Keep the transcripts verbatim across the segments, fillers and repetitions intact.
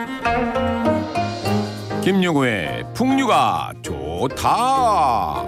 김용우의 풍류가 좋다.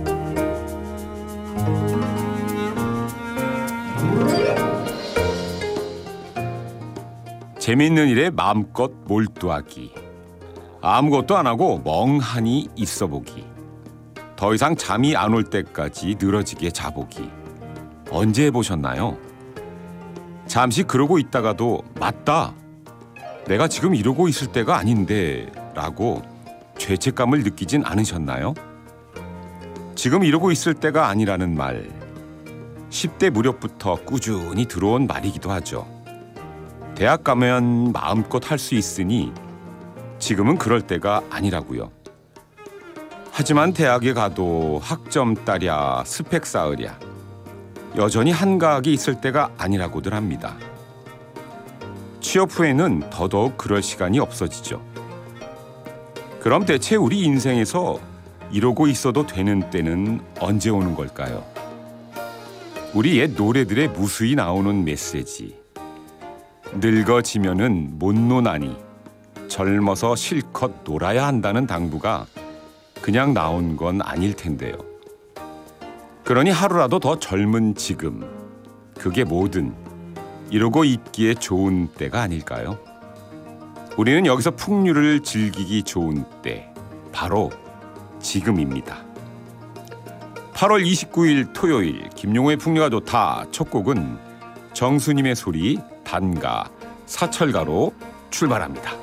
재미있는 일에 마음껏 몰두하기. 아무것도 안 하고 멍하니 있어보기. 더 이상 잠이 안 올 때까지 늘어지게 자보기. 언제 해보셨나요? 잠시 그러고 있다가도 맞다. 내가 지금 이러고 있을 때가 아닌데 라고 죄책감을 느끼진 않으셨나요? 지금 이러고 있을 때가 아니라는 말. 십 대 무렵부터 꾸준히 들어온 말이기도 하죠. 대학 가면 마음껏 할 수 있으니 지금은 그럴 때가 아니라고요. 하지만 대학에 가도 학점 따랴 스펙 쌓으랴 여전히 한가하게 있을 때가 아니라고들 합니다. 취업 후에는 더더욱 그럴 시간이 없어지죠. 그럼 대체 우리 인생에서 이러고 있어도 되는 때는 언제 오는 걸까요? 우리 옛 노래들에 무수히 나오는 메시지. 늙어지면은 못 노나니 젊어서 실컷 놀아야 한다는 당부가 그냥 나온 건 아닐 텐데요. 그러니 하루라도 더 젊은 지금, 그게 뭐든 이러고 있기에 좋은 때가 아닐까요? 우리는 여기서 풍류를 즐기기 좋은 때, 바로 지금입니다. 팔월 이십구일 토요일 김용우의 풍류가 좋다. 첫 곡은 정수님의 소리 단가 사철가로 출발합니다.